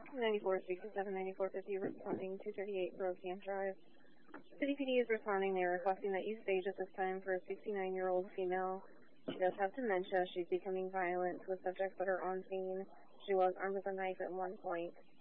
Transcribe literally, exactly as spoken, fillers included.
ninety-four sixty-seven, ninety-four fifty, responding two thirty-eight Brocamp Drive. City P D is responding. They are requesting that you stage at this time for a sixty-nine-year-old female. She does have dementia. She's becoming violent with subjects that are on scene. She was armed with a knife at one point.